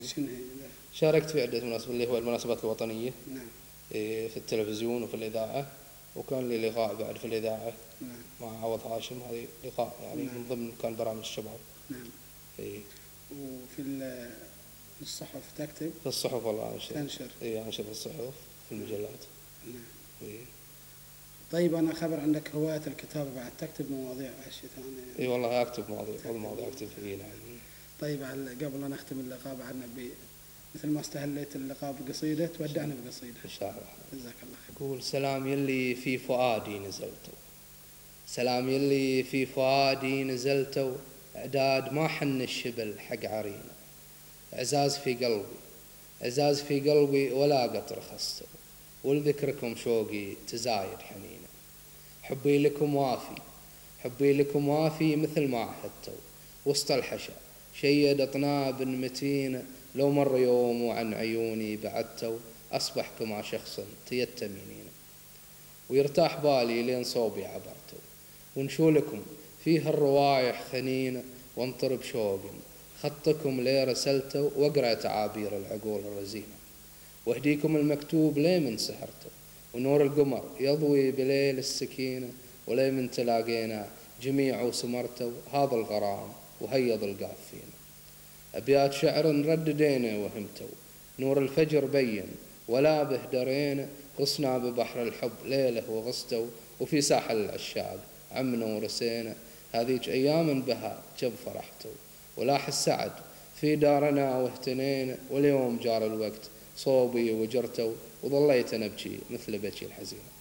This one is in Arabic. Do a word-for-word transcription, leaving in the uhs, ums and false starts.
شنو هي؟ شاركت في عدة مناسبات اللي هو المناسبات الوطنية. نعم. في التلفزيون وفي الإذاعة، وكان لي لقاء بعد في الإذاعة. نعم. مع عوض هاشم، هذه لقاء يعني نعم. من ضمن كان برامج الشباب. نعم. إيه. وفي الصحف تكتب؟ في الصحف والله أنشر. تنشر؟ إيه أنشر في الصحف في المجلات. نعم. إيه. طيب أنا خبر عندك هواية الكتابة بعد، تكتب مواضيع أشياء ثانية؟ إي والله أكتب مواضيع، بعض المواضيع أكتب فيه نعم. طيب قبل أن نختم اللقاء بعدنا ب مثل ما استهليت اللقاء بقصيدة، تودعنا بقصيدة إن شاء الله. جزاك الله خير. قول سلام يلي في فؤادي نزلتوا، سلام يلي في فؤادي نزلتوا، إعداد ما حن الشبل حق عرينا، عزاز في قلبي عزاز في قلبي ولا قطر خستوا، ولذكركم شوقي تزايد حنينه، حبي لكم وافي حبي لكم وافي مثل ما عهدتوا، وسط الحشا شيد أطناب متينة، لو مر يوم وعن عيوني بعدتوا، أصبح كما شخص تيتمينين، ويرتاح بالي لين صوبي عبرتوا، ونشولكم فيه الروايح خنينة، وانطر بشوق خطكم لي رسلتوا، واقرأ تعابير العقول الرزينة، واهديكم المكتوب لي من سهرتوا، ونور القمر يضوي بليل السكينة، ولي من تلاقينا جميع وسمرتوا، هذا الغرام وهيض القاف فينا، أبيات شعر رددينا وهمتوا، نور الفجر بين ولا به درينا، غصنا ببحر الحب ليله وغصتوا، وفي ساحل العشاق عمنا ورسينا، هذيك أيام بها جب فرحتوا، ولاح السعد في دارنا واهتنينا، واليوم جار الوقت صوبي وجرتوا، وظليت نبكي مثل بكي الحزينة.